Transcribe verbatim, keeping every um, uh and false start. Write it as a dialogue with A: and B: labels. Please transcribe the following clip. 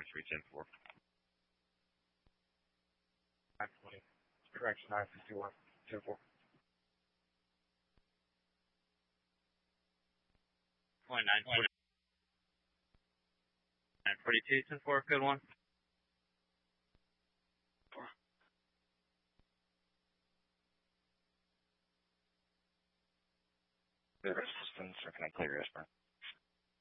A: three ten four.
B: nine twenty. Correction, nine fifty-one. ten four.
A: twenty-nine forty. nine forty-two, ten four, code one.
B: Good assistance, or can I clear your Esper?